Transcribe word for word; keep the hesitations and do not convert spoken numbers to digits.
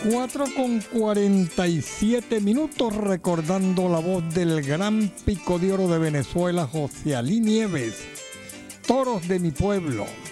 cuatro con cuarenta y siete minutos, recordando la voz del gran pico de oro de Venezuela, José Alí Nieves. Toros de mi pueblo.